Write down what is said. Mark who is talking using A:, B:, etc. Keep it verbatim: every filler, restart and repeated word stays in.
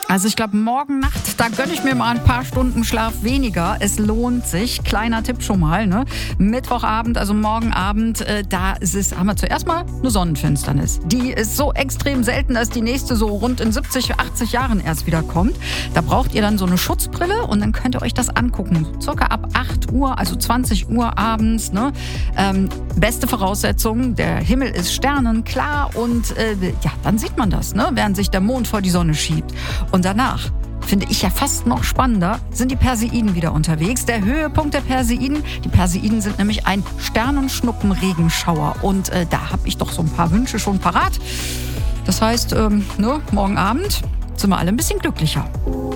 A: Also ich glaube, morgen Nacht, da gönne ich mir mal ein paar Stunden Schlaf weniger. Es lohnt sich. Kleiner Tipp schon mal. Ne? Mittwochabend, also morgen Abend, äh, da ist es, haben wir zuerst mal eine Sonnenfinsternis. Die ist so extrem selten, dass die nächste so rund in siebzig, achtzig Jahren erst wieder kommt. Da braucht ihr dann so eine Schutzbrille und dann könnt ihr euch das angucken. Circa ab acht Uhr, also zwanzig Uhr abends. Ne? Ähm, beste Voraussetzung, der Himmel ist sternenklar und äh, ja, dann sieht man das, ne? Während sich der Mond vor die Sonne schiebt. Und danach, finde ich ja fast noch spannender, sind die Perseiden wieder unterwegs. Der Höhepunkt der Perseiden, die Perseiden sind nämlich ein Sternenschnuppenregenschauer. Und äh, da habe ich doch so ein paar Wünsche schon parat. Das heißt, ähm, ne, morgen Abend sind wir alle ein bisschen glücklicher.